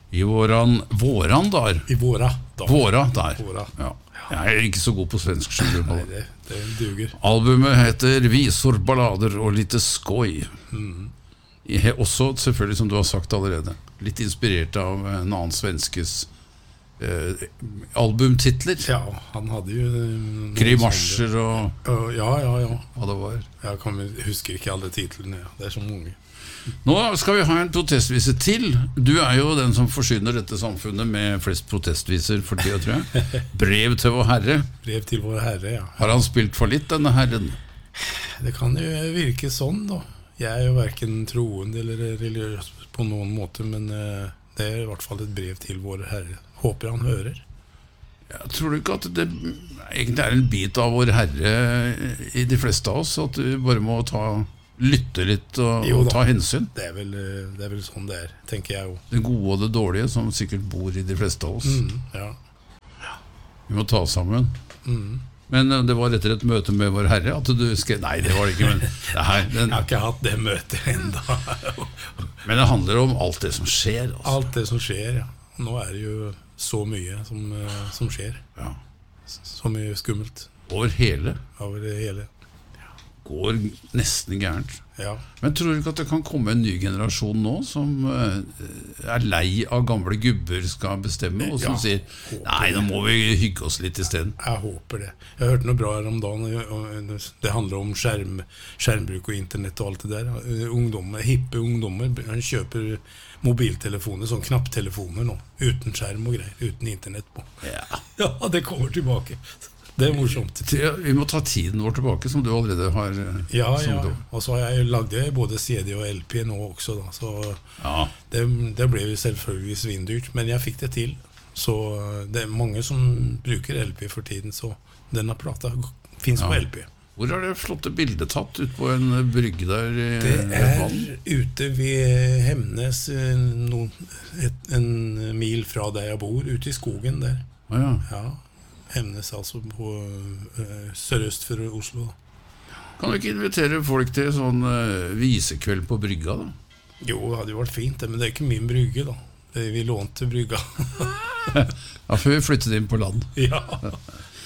I våran der. I våra Der. Våra. Ja. Jeg er ikke så god på svensk, skjønner du. Nei, det duger. Albumet heter Visor, ballader og lite skoj. Også selvfølgelig, som du har sagt allerede, litt inspirert av en annen svenskes albumtitler. Ja, han hadde jo Grimasjer og ja. hva det var. Jeg husker ikke alle titlene, ja. Det så mange. Nå skal vi ha en protestvise til. Du jo den som forsyner dette samfunnet med flest protestviser for tida, tror jeg. Brev til vår Herre. Brev til vår Herre, ja. Har han spilt for litt, denne herren? Det kan jo virke sånn, da. Jeg jo hverken troende eller religiøs på noen måte, men det I hvert fall et brev til vår Herre. Håper han hører. Jeg tror ikke at det egentlig en bit av vår Herre I de fleste av oss, at du bare må lytte litt og ta hensyn. Det vel sånn det tenker jeg jo. Det gode og det dårlige som sikkert bor I de fleste av oss. Ja. Vi må ta sammen. Men det var etter et møte med vår Herre at du skrev. Nei, det var det ikke, men jeg har ikke hatt det møtet enda. Men det handler om alt det som skjer. Altså. Alt det som skjer, ja. Nå det jo så mye som skjer. Ja. Så mye skummelt. Over hele. Over det hele. Går nesten gærent. Ja. Men tror du ikke at det kan komme en ny generasjon nå som lei av gamle gubber skal bestemme, og som sier, nei, nå må vi hygge oss litt I stedet? Jeg håper det. Jeg hørte noe bra her om dagen. Det handler om skjermbruk og internett og alt det der. Hippe ungdommer, han kjøper mobiltelefoner, sånn knapptelefoner nå, uten skjerm og greier, uten internett på. Ja, det kommer tilbake. Det morsomt. Vi må ta tiden vår tilbake, som du allerede har Ja, og så har jeg lagd både CD og LP nå også da, så det ble jo selvfølgelig svindyrt, men jeg fikk det til. Så det mange som bruker LP for tiden, så denne plata finnes på LP. Hvor det flotte bildet tatt ut på en brygge der I det ute ved Hemnes, en mil fra der jeg bor, ute I skogen der. Ja. Hemnes altså på sørøst for Oslo. Kan du ikke invitere folk til sånn visekveld på brygga da? Jo, det hadde jo vært fint, men det ikke min brygge da. Vi lånte brygga. Ja, for vi flyttet inn på land. Ja.